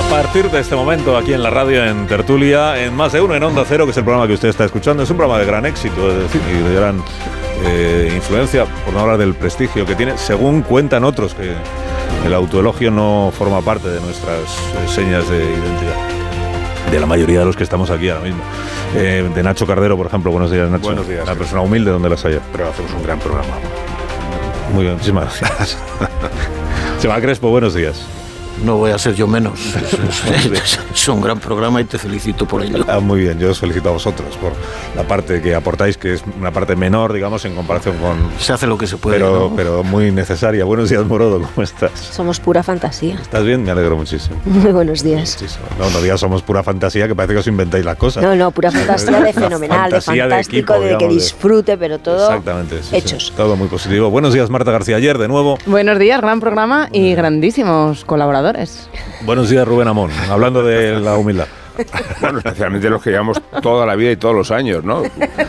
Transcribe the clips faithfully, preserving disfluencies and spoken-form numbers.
partir de este momento aquí en la radio, en Tertulia, en Más de Uno, en Onda Cero, que es el programa que usted está escuchando, es un programa de gran éxito, es decir, y de gran eh, influencia, por no hablar del prestigio que tiene, según cuentan otros, que el autoelogio no forma parte de nuestras eh, señas de identidad, de la mayoría de los que estamos aquí ahora mismo. Eh, de Nacho Cardero, por ejemplo. Buenos días, Nacho. Buenos días. Una persona humilde donde las haya. Pero hacemos un gran programa. Muy bien, muchísimas gracias. Chema Crespo, buenos días. No voy a ser yo menos. Es, es, es un gran programa y te felicito por ello. Ah, muy bien, yo os felicito a vosotros por la parte que aportáis, que es una parte menor, digamos, en comparación con... Se hace lo que se puede, Pero, ¿no? pero muy necesaria. Buenos días, Morodo, ¿cómo estás? Somos pura fantasía. ¿Estás bien? Me alegro muchísimo. Muy buenos días. Muchísimo. No, no digas somos pura fantasía, que parece que os inventáis las cosas. No, no, pura fantasía de fenomenal, de fantástico, de, equipo, de digamos, que disfrute, pero todo exactamente, sí, hechos. Sí, todo muy positivo. Buenos días, Marta García Ayer, de nuevo. Buenos días, gran programa y grandísimos colaboradores. Buenos días, Rubén Amón, hablando de la humildad. Bueno, especialmente los que llevamos toda la vida y todos los años, ¿no?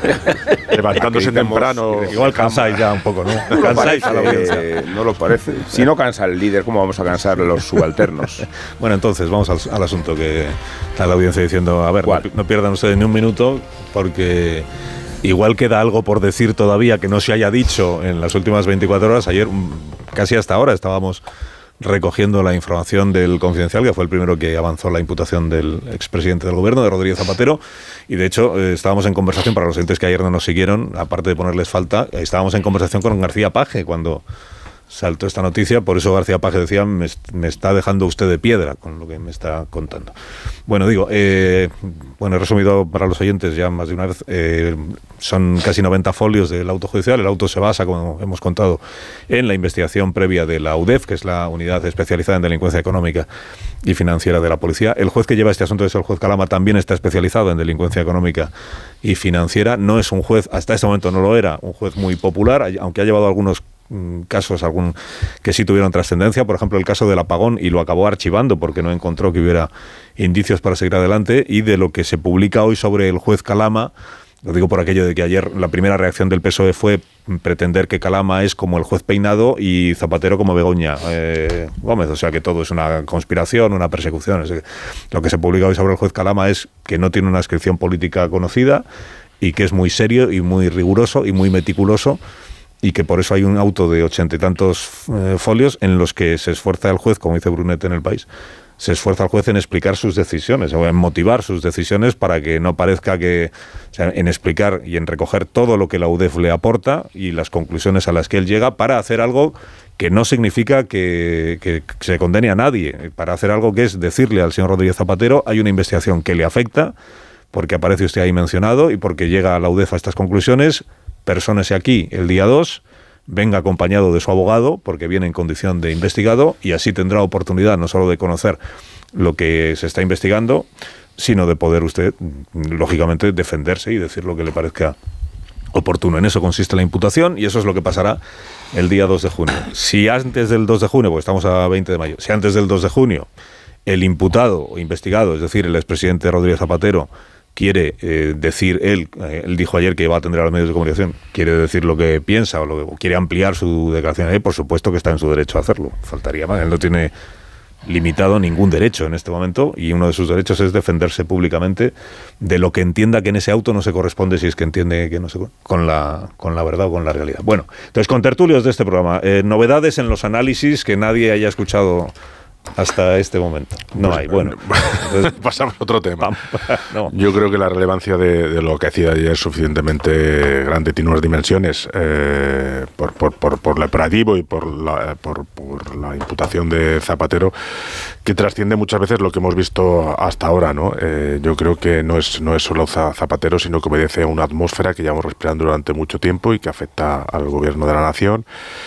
Levantándose temprano. Igual cansáis ya un poco, ¿no? No Cansáis parece, a la audiencia. eh, no lo parece. Si no cansa el líder, ¿cómo vamos a cansar los subalternos? Bueno, entonces, vamos al, al asunto que está la audiencia diciendo. A ver, no, no pierdan ustedes ni un minuto, porque igual queda algo por decir todavía que no se haya dicho en las últimas veinticuatro horas. Ayer, casi hasta ahora, estábamos recogiendo la información del Confidencial, que fue el primero que avanzó la imputación del expresidente del gobierno, de Rodríguez Zapatero, y de hecho eh, estábamos en conversación, para los oyentes que ayer no nos siguieron, aparte de ponerles falta, estábamos en conversación con García Page cuando saltó esta noticia. Por eso García Page decía, me, me está dejando usted de piedra con lo que me está contando. Bueno, digo, eh, bueno, he resumido para los oyentes ya más de una vez, eh, son casi noventa folios del auto judicial. El auto se basa, como hemos contado, en la investigación previa de la U D E F, que es la Unidad Especializada en Delincuencia Económica y Financiera de la Policía. El juez que lleva este asunto, es el juez Calama, también está especializado en delincuencia económica y financiera. No es un juez, hasta este momento no lo era, un juez muy popular, aunque ha llevado algunos casos algún que sí tuvieron trascendencia, por ejemplo el caso del apagón, y lo acabó archivando porque no encontró que hubiera indicios para seguir adelante. Y de lo que se publica hoy sobre el juez Calama, lo digo por aquello de que ayer la primera reacción del P S O E fue pretender que Calama es como el juez Peinado y Zapatero como Begoña eh, Gómez, o sea que todo es una conspiración, una persecución. Es decir, lo que se publica hoy sobre el juez Calama es que no tiene una adscripción política conocida y que es muy serio y muy riguroso y muy meticuloso, y que por eso hay un auto de ochenta y tantos eh, folios en los que se esfuerza el juez, como dice Brunet en El País, se esfuerza el juez en explicar sus decisiones, o en motivar sus decisiones para que no parezca que, o sea, en explicar y en recoger todo lo que la U D E F le aporta y las conclusiones a las que él llega, para hacer algo que no significa que, que se condene a nadie, para hacer algo que es decirle al señor Rodríguez Zapatero, hay una investigación que le afecta, porque aparece usted ahí mencionado y porque llega a la U D E F a estas conclusiones. Persónese aquí el día dos, venga acompañado de su abogado, porque viene en condición de investigado, y así tendrá oportunidad no solo de conocer lo que se está investigando, sino de poder usted, lógicamente, defenderse y decir lo que le parezca oportuno. En eso consiste la imputación, y eso es lo que pasará el día dos de junio. Si antes del dos de junio, porque estamos a veinte de mayo, si antes del dos de junio el imputado o investigado, es decir, el expresidente Rodríguez Zapatero, quiere eh, decir, él, eh, él dijo ayer que va a atender a los medios de comunicación, quiere decir lo que piensa o, lo, o quiere ampliar su declaración, eh, por supuesto que está en su derecho a hacerlo, faltaría más. Él no tiene limitado ningún derecho en este momento, y uno de sus derechos es defenderse públicamente de lo que entienda que en ese auto no se corresponde, si es que entiende que no se con la, con la verdad o con la realidad. Bueno, entonces, con tertulios de este programa, eh, novedades en los análisis que nadie haya escuchado hasta este momento. No pues, hay, bueno. Entonces, pasamos a otro tema. No. Yo creo que la relevancia de, de lo que hacía ayer es suficientemente grande, tiene unas dimensiones eh, por, por, por, por el operativo y por la, por, por la imputación de Zapatero, que trasciende muchas veces lo que hemos visto hasta ahora, ¿no? Eh, yo creo que no es, no es solo Zapatero, sino que obedece a una atmósfera que llevamos respirando durante mucho tiempo y que afecta al gobierno de la nación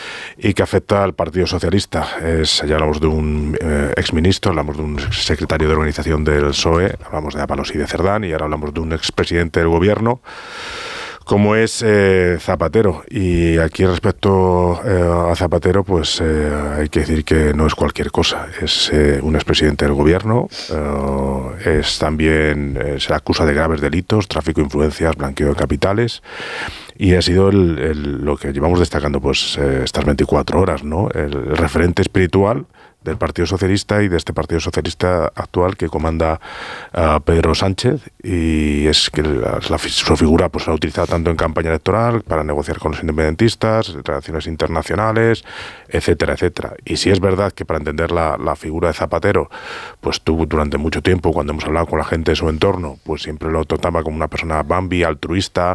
y que afecta al Partido Socialista. Es, ya hablamos de un eh, exministro, hablamos de un secretario de organización del P S O E, hablamos de Ábalos y de Cerdán, y ahora hablamos de un expresidente del gobierno, como es eh, Zapatero. Y aquí respecto eh, a Zapatero, pues eh, hay que decir que no es cualquier cosa. Es eh, un expresidente del gobierno, eh, es también, eh, se le acusa de graves delitos, tráfico de influencias, blanqueo de capitales, y ha sido el, el, lo que llevamos destacando pues eh, estas veinticuatro horas, ¿no? El, el referente espiritual del Partido Socialista y de este Partido Socialista actual que comanda uh, Pedro Sánchez, y es que la, la, su figura pues la ha utilizado tanto en campaña electoral para negociar con los independentistas, relaciones internacionales, etcétera, etcétera. Y si es verdad que para entender la, la figura de Zapatero, pues tuvo durante mucho tiempo, cuando hemos hablado con la gente de su entorno, pues siempre lo trataba como una persona bambi, altruista,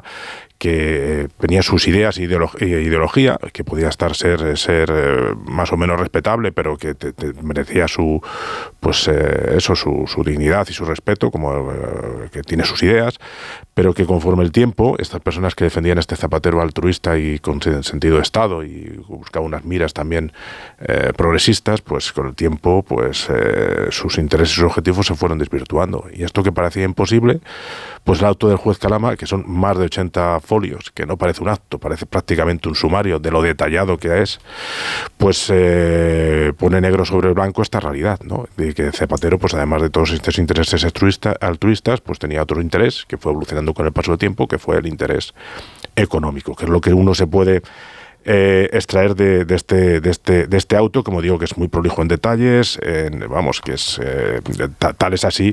que tenía sus ideas e ideología, que podía estar ser ser eh, más o menos respetable, pero que te, te merecía su pues eh, eso su, su dignidad y su respeto, como eh, que tiene sus ideas, pero que conforme el tiempo, estas personas que defendían este Zapatero altruista y con sentido de Estado y buscaban unas miras también eh, progresistas, pues con el tiempo pues eh, sus intereses y sus objetivos se fueron desvirtuando. Y esto que parecía imposible, pues el auto del juez Calama, que son más de ochenta folios, que no parece un acto, parece prácticamente un sumario de lo detallado que es, pues eh, pone negro sobre blanco esta realidad, ¿no? De que Zapatero, pues además de todos estos intereses altruista, altruistas, pues tenía otro interés que fue evolucionando con el paso del tiempo, que fue el interés económico, que es lo que uno se puede Eh, extraer de, de, este, de, este, de este auto, como digo, que es muy prolijo en detalles, en, vamos, que es eh, tal es así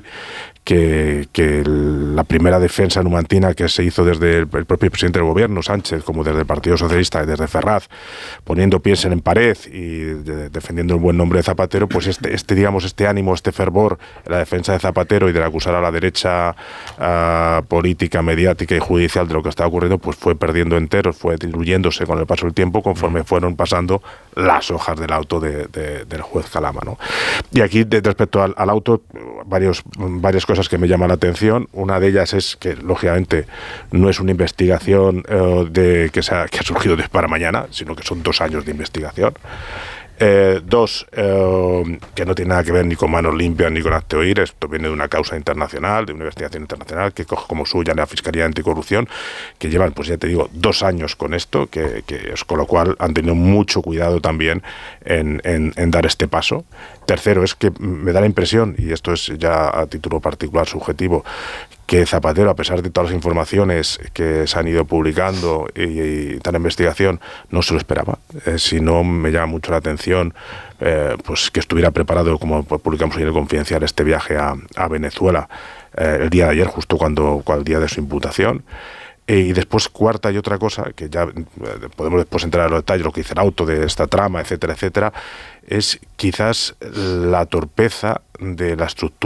que, que la primera defensa numantina que se hizo desde el, el propio presidente del gobierno, Sánchez, como desde el Partido Socialista y desde Ferraz, poniendo pies en pared y de, defendiendo el buen nombre de Zapatero, pues este, este, digamos, este ánimo, este fervor en la defensa de Zapatero y de acusar a la derecha uh, política, mediática y judicial de lo que estaba ocurriendo, pues fue perdiendo enteros, fue diluyéndose con el paso del tiempo conforme fueron pasando las hojas del auto de, de, del juez Calama, ¿no? Y aquí, de, respecto al, al auto, varios, varias cosas que me llaman la atención. Una de ellas es que, lógicamente, no es una investigación eh, de que, se ha, que ha surgido de para mañana, sino que son dos años de investigación. Eh, dos, eh, que no tiene nada que ver ni con manos limpias ni con acto oír. Esto viene de una causa internacional, de una investigación internacional que coge como suya la Fiscalía Anticorrupción, que llevan, pues ya te digo, dos años con esto, que, que es, con lo cual han tenido mucho cuidado también en, en, en dar este paso. Tercero, es que me da la impresión, y esto es ya a título particular subjetivo, que Zapatero, a pesar de todas las informaciones que se han ido publicando y, y tal investigación, no se lo esperaba. Eh, si no, me llama mucho la atención eh, pues que estuviera preparado, como publicamos hoy en el Confidencial, este viaje a, a Venezuela eh, el día de ayer, justo cuando, cuando el día de su imputación. Y después, cuarta y otra cosa, que ya podemos después entrar en los detalles, lo que dice el auto de esta trama, etcétera, etcétera, es quizás la torpeza de la estructura